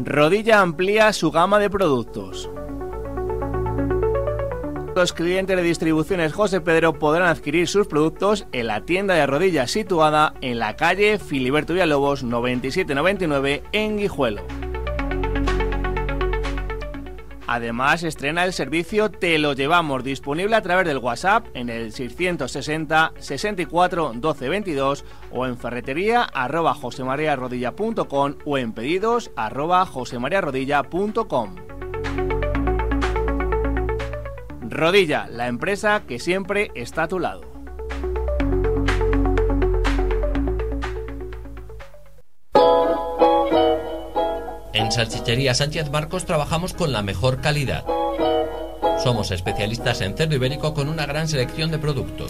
Rodilla amplía su gama de productos. Los clientes de Distribuciones José Pedro podrán adquirir sus productos en la tienda de Rodilla situada en la calle Filiberto Villalobos 9799 en Guijuelo. Además, estrena el servicio Te lo llevamos, disponible a través del WhatsApp en el 660 64 12 22 o en ferretería@josemariarodilla.com o en pedidos @josemariarodilla.com. Rodilla, la empresa que siempre está a tu lado. En Salchichería Sánchez Marcos trabajamos con la mejor calidad. Somos especialistas en cerdo ibérico con una gran selección de productos.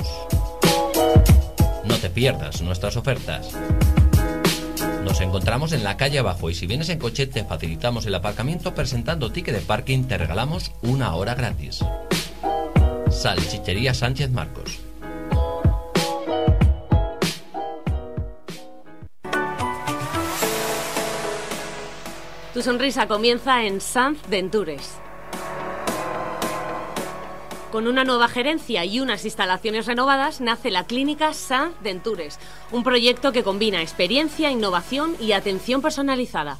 No te pierdas nuestras ofertas. Nos encontramos en la calle abajo y si vienes en coche te facilitamos el aparcamiento presentando ticket de parking, te regalamos 1 hora gratis. Salchichería Sánchez Marcos. Tu sonrisa comienza en Sanz Dentures. Con una nueva gerencia y unas instalaciones renovadas nace la clínica Sanz Dentures, un proyecto que combina experiencia, innovación y atención personalizada.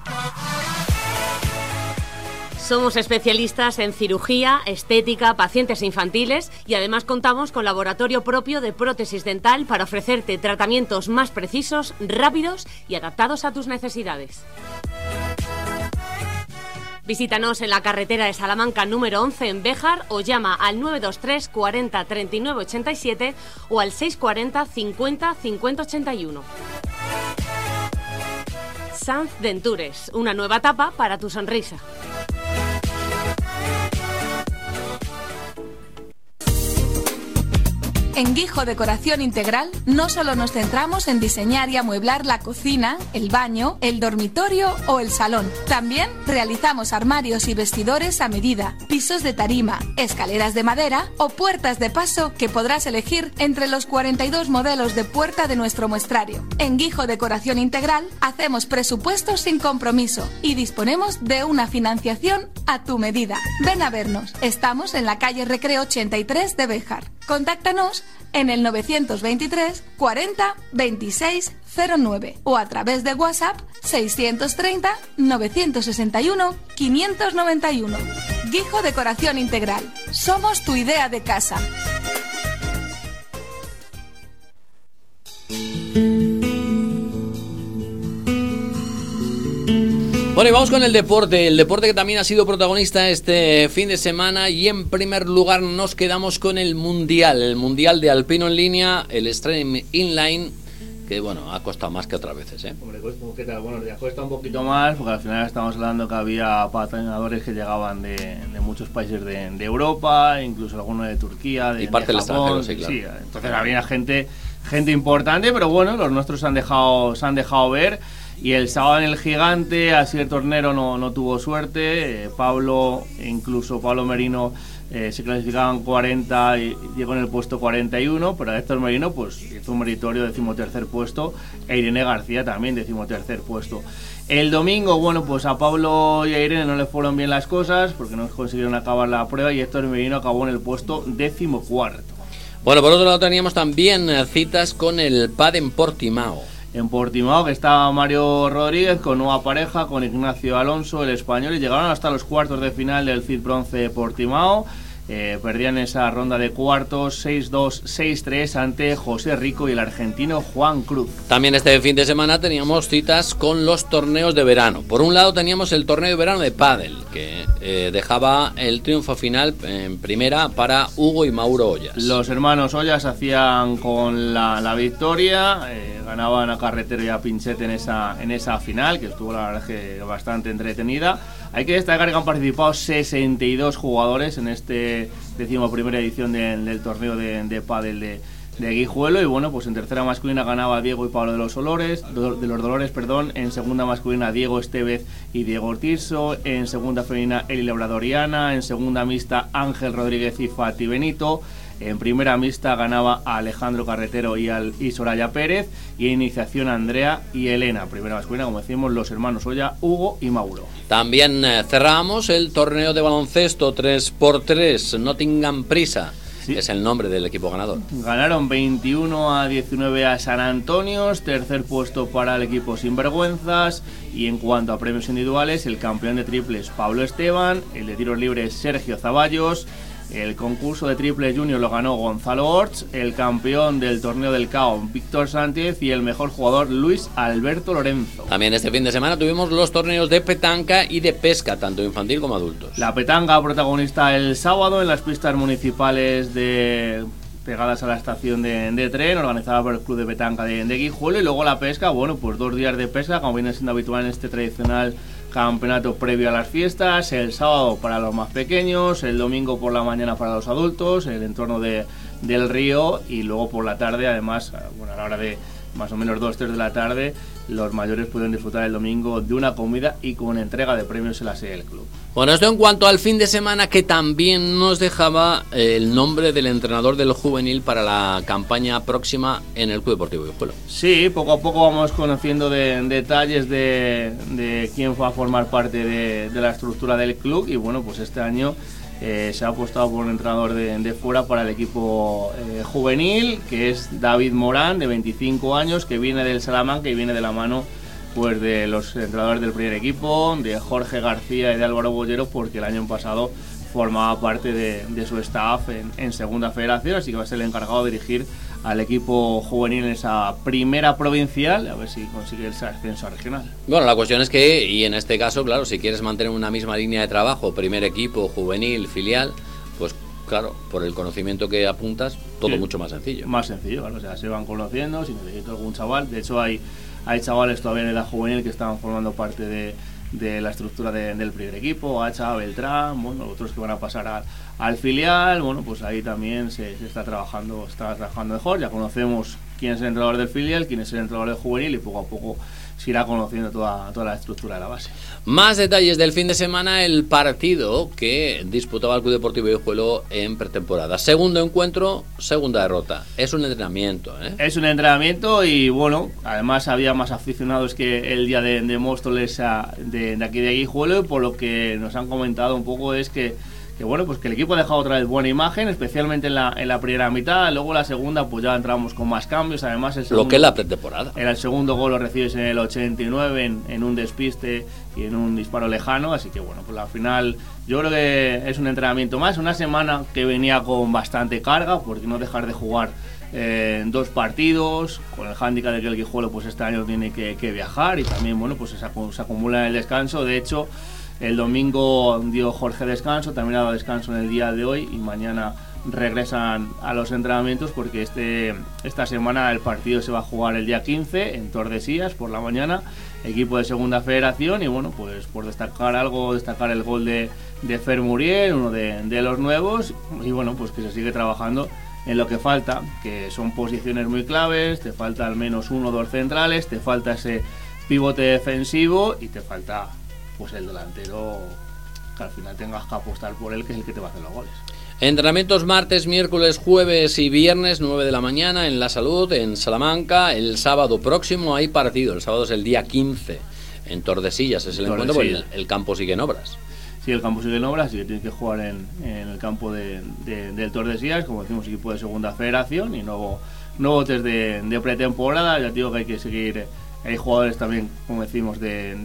Somos especialistas en cirugía, estética, pacientes infantiles y además contamos con laboratorio propio de prótesis dental para ofrecerte tratamientos más precisos, rápidos y adaptados a tus necesidades. Visítanos en la carretera de Salamanca número 11 en Béjar o llama al 923 40 39 87 o al 640 50 50 81. Sanz Dentures, una nueva etapa para tu sonrisa. En Guijo Decoración Integral no solo nos centramos en diseñar y amueblar la cocina, el baño, el dormitorio o el salón. También realizamos armarios y vestidores a medida, pisos de tarima, escaleras de madera o puertas de paso que podrás elegir entre los 42 modelos de puerta de nuestro muestrario. En Guijo Decoración Integral hacemos presupuestos sin compromiso y disponemos de una financiación a tu medida. Ven a vernos. Estamos en la calle Recreo 83 de Béjar. Contáctanos en el 923 40 26 09 o a través de WhatsApp 630 961 591. Guijo Decoración Integral. Somos tu idea de casa. Bueno, y vamos con el deporte que también ha sido protagonista este fin de semana, y en primer lugar nos quedamos con el Mundial de Alpino en línea, el Extreme Inline, que bueno, ha costado más que otras veces, ¿eh? Hombre, ¿qué tal? Buenos días. Cuesta un poquito más, porque al final estamos hablando que había patrocinadores que llegaban de muchos países de Europa, incluso algunos de Turquía, y parte del extranjero, sí, claro. Sí, entonces había gente importante, pero bueno, los nuestros se han dejado ver. Y el sábado en el Gigante, así el tornero no tuvo suerte. Pablo Merino se clasificaban 40 y llegó en el puesto 41, pero Héctor Merino pues hizo un meritorio 13º puesto, e Irene García también 13º puesto. El domingo, bueno, pues a Pablo y a Irene no les fueron bien las cosas porque no consiguieron acabar la prueba, y Héctor Merino acabó en el puesto 14º. Bueno, por otro lado teníamos también citas con el PAD en Portimao. En Portimao, que estaba Mario Rodríguez con nueva pareja, con Ignacio Alonso, el español, y llegaron hasta los cuartos de final del FIT Bronce Portimao. Perdían esa ronda de cuartos 6-2, 6-3 ante José Rico y el argentino Juan Cruz. También este fin de semana teníamos citas con los torneos de verano. Por un lado teníamos el torneo de verano de pádel, que dejaba el triunfo final en primera para Hugo y Mauro Ollas. Los hermanos Ollas hacían con la victoria, ganaban a Carretero y a Pinchete en esa final, que estuvo la verdad que bastante entretenida. Hay que destacar que han participado 62 jugadores en este 11ª edición del torneo de pádel de Guijuelo, y bueno, pues en tercera masculina ganaba Diego y Pablo de los Dolores, en segunda masculina Diego Estevez y Diego Ortizo, en segunda femenina Eli Labradoriana, en segunda mixta Ángel Rodríguez y Fati Benito, En primera mixta ganaba a Alejandro Carretero y Soraya Pérez, y en iniciación Andrea y Elena. Primera masculina, como decimos, los hermanos Oya, Hugo y Mauro. También cerramos el torneo de baloncesto 3x3, Nottingham Prisa. Sí. Es el nombre del equipo ganador. Ganaron 21-19 a San Antonio, tercer puesto para el equipo Sinvergüenzas. Y en cuanto a premios individuales, el campeón de triples Pablo Esteban, el de tiros libres Sergio Zaballos, el concurso de triples junior lo ganó Gonzalo Orts, el campeón del torneo del CAO Víctor Sánchez y el mejor jugador Luis Alberto Lorenzo. También este fin de semana tuvimos los torneos de petanca y de pesca, tanto infantil como adultos. La petanca protagonista el sábado en las pistas municipales pegadas a la estación de tren, organizada por el Club de Petanca de Guijuelo. Y luego la pesca, bueno, pues 2 días de pesca, como viene siendo habitual en este tradicional campeonato previo a las fiestas. El sábado para los más pequeños, el domingo por la mañana para los adultos, el entorno del río, y luego por la tarde, además, bueno, a la hora de más o menos 2-3 de la tarde, los mayores pueden disfrutar el domingo de una comida y con entrega de premios en la sede del club. Bueno, esto en cuanto al fin de semana, que también nos dejaba el nombre del entrenador del juvenil para la campaña próxima en el Club Deportivo Guijuelo. Sí, poco a poco vamos conociendo detalles de quién va a formar parte de la estructura del club, y bueno, pues este año se ha apostado por un entrenador de fuera para el equipo juvenil, que es David Morán, de 25 años, que viene del Salamanca y viene de la mano pues de los entrenadores del primer equipo, de Jorge García y de Álvaro Bollero, porque el año pasado formaba parte de su staff en Segunda Federación, así que va a ser el encargado de dirigir al equipo juvenil en esa primera provincial, a ver si consigue el ascenso regional. Bueno, la cuestión es que, y en este caso, claro, si quieres mantener una misma línea de trabajo, primer equipo, juvenil, filial, pues claro, por el conocimiento que apuntas, todo sí, mucho más sencillo. Más sencillo, claro, o sea, se van conociendo, si necesito algún chaval, de hecho hay chavales todavía en edad juvenil que están formando parte de la estructura del primer equipo, Hacha, Beltrán, bueno, otros que van a pasar al filial. Bueno, pues ahí también se está trabajando mejor. Ya conocemos quién es el entrenador del filial, quién es el entrenador del juvenil, y poco a poco se irá conociendo toda la estructura de la base. Más detalles del fin de semana, el partido que disputaba el Club Deportivo Guijuelo en pretemporada. Segundo encuentro, segunda derrota. Es un entrenamiento, ¿eh? Es un entrenamiento, y bueno, además había más aficionados que el día de Móstoles de aquí de Guijuelo, y por lo que nos han comentado un poco es que bueno, pues que el equipo ha dejado otra vez buena imagen, especialmente en la primera mitad. Luego la segunda, pues ya entramos con más cambios. Además, lo que es la pretemporada. Era el segundo gol, lo recibes en el 89 en un despiste y en un disparo lejano. Así que bueno, pues al final yo creo que es un entrenamiento más. Una semana que venía con bastante carga, porque no dejar de jugar 2 partidos, con el hándicap de que el Guijuelo pues este año tiene que viajar, y también bueno, pues se acumula en el descanso. De hecho, el domingo dio Jorge descanso, también ha dado descanso en el día de hoy, y mañana regresan a los entrenamientos, porque esta semana el partido se va a jugar el día 15 en Tordesillas por la mañana, equipo de Segunda Federación. Y bueno, pues por destacar el gol de Fer Muriel, uno de los nuevos, y bueno, pues que se sigue trabajando en lo que falta, que son posiciones muy claves. Te falta al menos 1 o 2 centrales, te falta ese pivote defensivo, y te falta pues el delantero que al final tengas que apostar por él, que es el que te va a hacer los goles. Entrenamientos martes, miércoles, jueves y viernes, 9 de la mañana en La Salud, en Salamanca. El sábado próximo hay partido, el sábado es el día 15 en Tordesillas, es el encuentro, porque el campo sigue en obras. Sí, el campo sigue en obras, así que tienes que jugar en el campo del Tordesillas, como decimos, equipo de Segunda Federación, y nuevo test de pretemporada. Ya te digo que hay que seguir. Hay jugadores también, como decimos,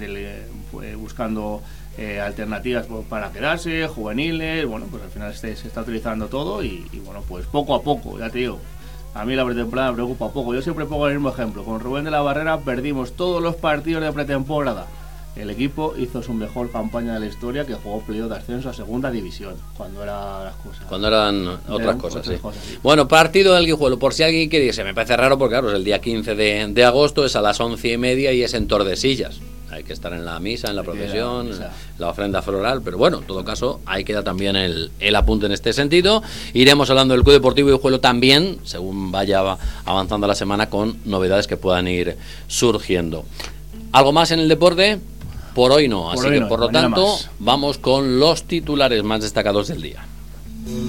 buscando alternativas para quedarse, juveniles. Bueno, pues al final se está utilizando todo, y bueno, pues poco a poco, ya te digo. A mí la pretemporada me preocupa poco. Yo siempre pongo el mismo ejemplo. Con Rubén de la Barrera perdimos todos los partidos de pretemporada. El equipo hizo su mejor campaña de la historia, que jugó playoff de ascenso a Segunda División, cuando eran otras cosas, sí. Bueno, partido del Guijuelo, por si alguien quiere irse. Me parece raro porque claro, es el día 15 de agosto, es a las 11:30 y es en Tordesillas. Hay que estar en la misa, en la procesión, la ofrenda floral, pero bueno, en todo caso, ahí queda también el apunte en este sentido. Iremos hablando del Club Deportivo Guijuelo también, según vaya avanzando la semana, con novedades que puedan ir surgiendo. ¿Algo más en el deporte? Por hoy no, así que por lo tanto vamos con los titulares más destacados del día.